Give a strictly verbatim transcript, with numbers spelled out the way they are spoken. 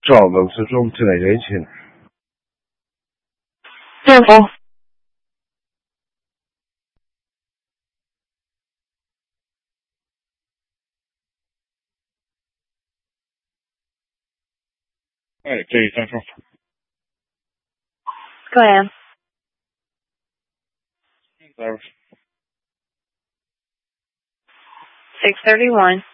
找个是中这个人群。 Careful. Alright, J Central. Go ahead. Service. six thirty-one.